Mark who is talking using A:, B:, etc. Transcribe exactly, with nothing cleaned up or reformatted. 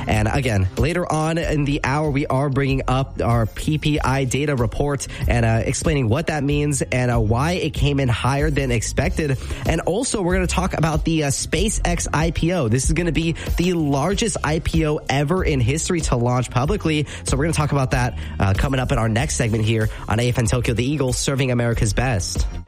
A: And again, later on in the hour, we are bringing up our P P I data report and uh, explaining what that means and uh, why it came in higher than expected. And also, we're going to talk about the uh, SpaceX I P O. This is going to be the largest I P O ever in history to launch publicly. So we're going to talk about that uh, coming up in our next segment here on A F N Tokyo, the Eagles serving America's best.